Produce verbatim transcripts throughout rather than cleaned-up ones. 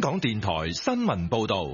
港電台新聞報道。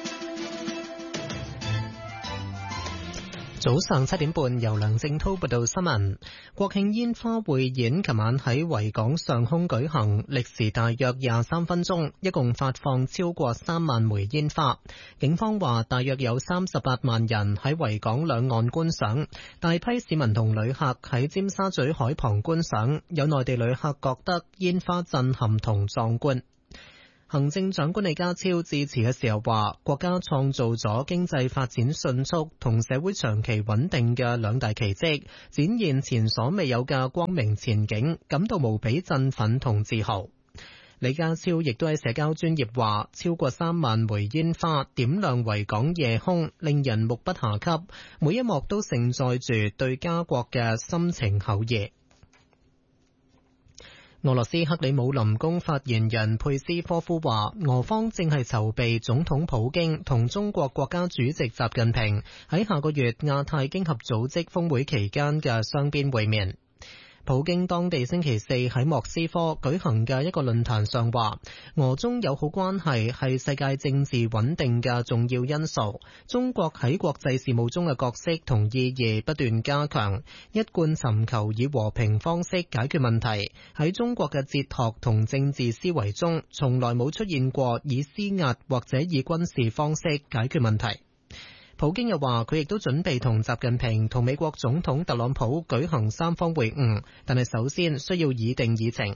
早上七點半，由梁正濤報道新聞。國慶煙花匯演琴晚喺維港上空舉行，歷時大約廿三分鐘，一共發放超過三萬枚煙花。警方話，大約有三十八萬人喺維港兩岸觀賞，大批市民同旅客喺尖沙咀海旁觀賞，有內地旅客覺得煙花震撼同壯觀。行政長官李家超致辭嘅時候話，國家創造咗經濟發展迅速同社會長期穩定嘅兩大奇蹟，展現前所未有嘅光明前景，感到無比振奮同自豪。李家超亦都喺社交專頁話，超過三萬枚煙花點亮維港夜空，令人目不暇給，每一幕都承載住對家國嘅深情厚誼。俄羅斯克里姆林宮發言人佩斯科夫話，俄方正係籌備總統普京同中國國家主席習近平喺下個月亞太經合組織峰會期間嘅雙邊會面。普京當地星期四喺莫斯科舉行嘅一個論壇上話，俄中友好關係係世界政治穩定嘅重要因素，中國喺國際事務中嘅角色同意義不斷加強，一貫尋求以和平方式解決問題。喺中國嘅哲學同政治思維中，從來冇出現過以施壓或者以軍事方式解決問題。普京又話，佢亦都準備同習近平同美國總統特朗普舉行三方會晤，但係首先需要擬定議程。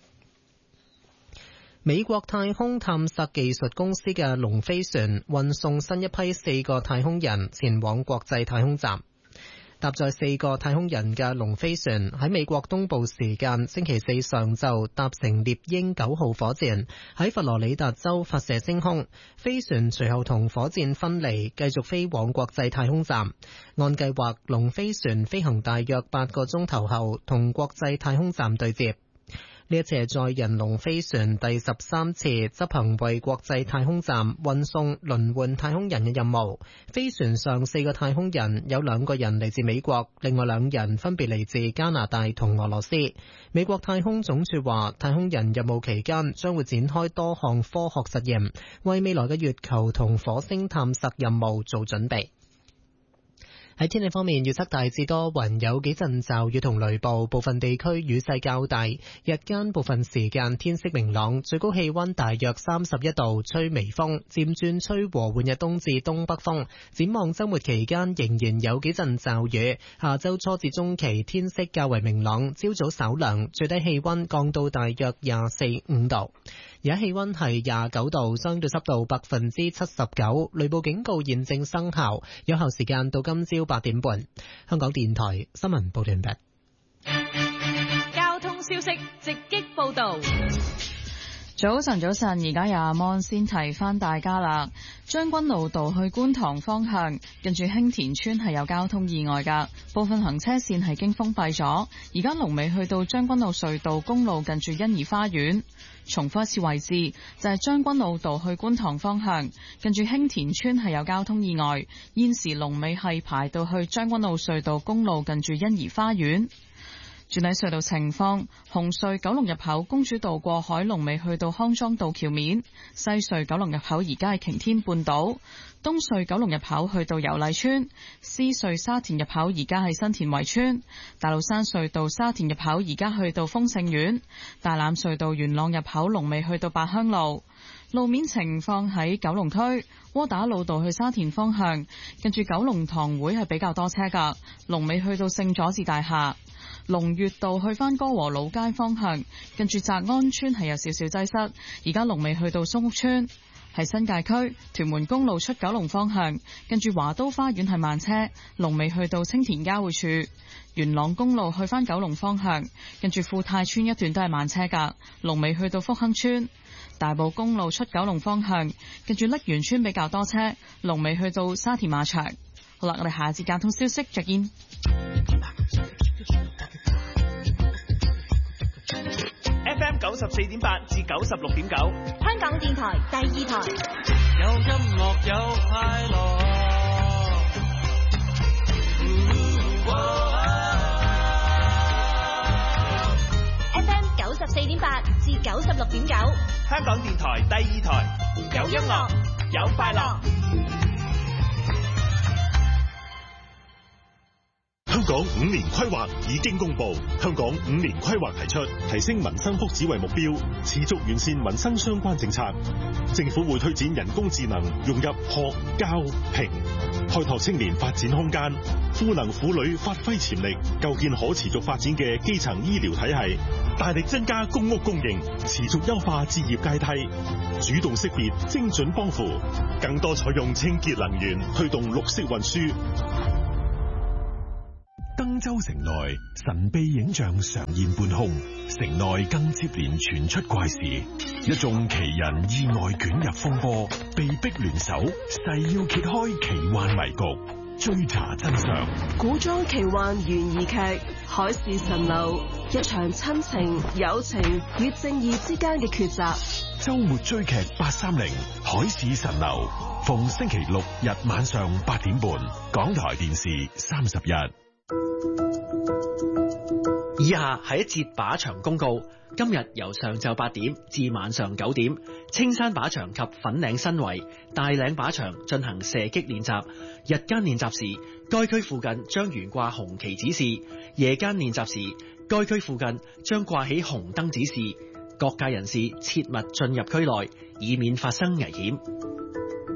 美國太空探索技術公司嘅龍飛船運送新一批四個太空人前往國際太空站。搭載四個太空人嘅龍飛船喺美國東部時間星期四上晝搭乘獵鷹九號火箭，喺佛羅里達州發射升空。飛船隨後同火箭分離，繼續飛往國際太空站。按計劃，龍飛船飛行大約八個鐘頭後，同國際太空站對接。呢一次係載人龍飛船第十三次執行為國際太空站運送輪換太空人嘅任務。飛船上四個太空人有兩個人嚟自美國，另外兩人分別嚟自加拿大同俄羅斯。美國太空總署話，太空人任務期間將會展開多項科學實驗，為未來嘅月球同火星探索任務做準備。喺天氣方面，預測大致多雲，有幾陣驟雨同雷暴，部分地區雨勢較大。日間部分時間天色明朗，最高氣溫大約三十一度，吹微風，漸轉吹和緩嘅東至東北風。展望周末期間仍然有幾陣驟雨，下周初至中期天色較為明朗，朝早稍涼，最低氣溫降到大約廿四五度。而家氣溫係廿九度，相對濕度百分之七十九，雷暴警告現正生效，有效時間到今朝八點半。香港電台新聞報道完畢。 交通消息直擊報道。 早晨，早晨，而家有阿 Mon 先提翻大家啦。將軍澳道去觀塘方向，近住興田村係有交通意外噶，部分行車線係經封閉咗。而家龍尾去到將軍澳隧道公路近住欣怡花園。重複一次位置，就係將軍澳道去觀塘方向，近住興田村係有交通意外。現時龍尾係排到去將軍澳隧道公路近住欣怡花園。轉睇隧道情況，紅隧九龍入口公主道過海龍尾去到康莊道橋面，西隧九龍入口而家係擎天半島，東隧九龍入口去到油麗村，獅隧沙田入口而家係新田圍村，大老山隧道沙田入口而家去到豐盛苑，大欖隧道元朗入口龍尾去到八鄉路。路面情況喺九龍區窩打老道去沙田方向，近住九龍塘會係比較多車噶，龍尾去到聖佐治大廈。龍悅道去返歌和老街方向，近住澤安村係有少少擠塞，而家龍尾去到松屋村。喺新界區屯門公路出九龍方向，近住華都花園係慢車，龍尾去到青田交匯處。元朗公路去返九龍方向，近住富泰村一段都係慢車噶，龍尾去到福亨村。大埔公路出九龍方向，近住瀝源村比較多車，龍尾去到沙田馬場。好啦，我哋下一節交通消息再見。 F M 九十四點八至九十六點九， 香港電台第二台。 有音樂有快樂。 F M 九十四點八至九十六點九， 香港電台第二台，有音樂，有快樂。 香港五年規劃已經公布，香港五年規劃提出提升民生福祉為目標，持續完善民生相關政策。政府會推展人工智能融入學教評，開拓青年發展空間，賦能婦女發揮潛力，構建可持續發展嘅基層醫療體系，大力增加公屋供應，持續優化置業階梯，主動識別精準幫扶，更多採用清潔能源，推動綠色運輸。 登州城內神秘影像常現半空，城內更接連傳出怪事，一眾奇人意外捲入風波，被逼聯手誓要揭開奇幻迷局，追查真相。 古裝奇幻懸疑劇《海市蜃樓》，一場親情、友情與正義之間嘅抉擇。 周末追劇八三零《海市蜃樓》，逢星期六日晚上八點半，港台電視三十一。 以下係一節靶場公告。今日由上晝八點至晚上九點，青山靶場及粉嶺新圍、大嶺靶場進行射擊練習。日間練習時，該區附近將懸掛紅旗指示；夜間練習時，該區附近將掛起紅燈指示。各界人士切勿進入區內，以免發生危險。